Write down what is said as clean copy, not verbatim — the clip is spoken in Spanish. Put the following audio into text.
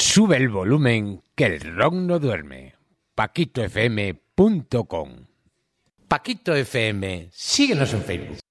Sube el volumen que el rock no duerme. paquitofm.com. Paquito FM, síguenos en Facebook.